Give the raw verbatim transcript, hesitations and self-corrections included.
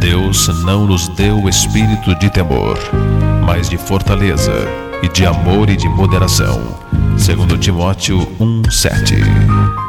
Deus não nos deu o espírito de temor, mas de fortaleza e de amor e de moderação. Segundo Timóteo um, sete.